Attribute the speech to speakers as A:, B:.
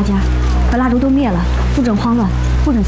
A: 家，可蜡烛都灭了，不准慌乱。